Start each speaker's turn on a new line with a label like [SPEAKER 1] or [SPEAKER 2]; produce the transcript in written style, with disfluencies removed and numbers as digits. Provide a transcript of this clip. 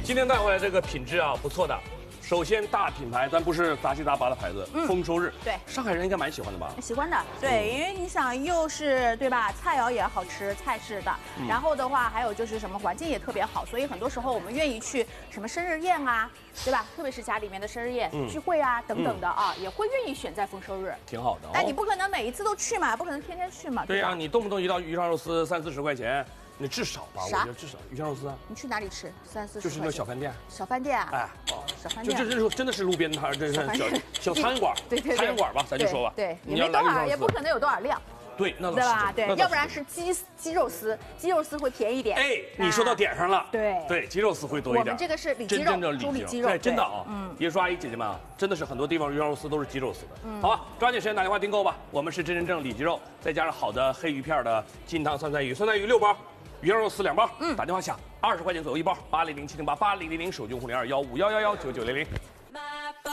[SPEAKER 1] 今天带回来这个品质啊不错的。首先大品牌，咱不是杂七杂八的牌子，丰收日。
[SPEAKER 2] 对，
[SPEAKER 1] 上海人应该蛮喜欢的吧？
[SPEAKER 2] 喜欢的，对，因为你想又是对吧，菜肴也好吃，菜式的，然后的话还有就是什么环境也特别好，所以很多时候我们愿意去什么生日宴啊，对吧？特别是家里面的生日宴、聚会啊等等的啊，也会愿意选在丰收日。
[SPEAKER 1] 挺好的。
[SPEAKER 2] 但你不可能每一次都去嘛，不可能天天去嘛。
[SPEAKER 1] 对呀，你动不动一道鱼香肉丝30-40块钱。你至少吧，我觉得至少鱼香肉丝啊。
[SPEAKER 2] 你去哪里吃？30-40
[SPEAKER 1] 就是那小饭店。
[SPEAKER 2] 小饭店啊？
[SPEAKER 1] 哎，
[SPEAKER 2] 小饭店。
[SPEAKER 1] 这真的是路边摊，这是小餐馆。
[SPEAKER 2] 对，
[SPEAKER 1] 餐馆吧，咱就说吧。
[SPEAKER 2] 对，也没多少，也不可能有多少量。
[SPEAKER 1] 对，那
[SPEAKER 2] 对吧？对，要不然是鸡肉丝，鸡肉丝会便宜点。
[SPEAKER 1] 哎，你说到点上了。
[SPEAKER 2] 对，
[SPEAKER 1] 鸡肉丝会多一点。
[SPEAKER 2] 我们这个是里脊肉，猪里脊肉。
[SPEAKER 1] 哎，真的啊。爷叔阿姨姐姐们啊，真的是很多地方鱼香肉丝都是鸡肉丝的。好吧，抓紧时间打电话订购吧。我们是真正里脊肉，再加上好的黑鱼片的金汤酸菜鱼6包。鱼香肉丝2包，打电话抢，20块钱左右1包，8007088000，手机用户021511199900。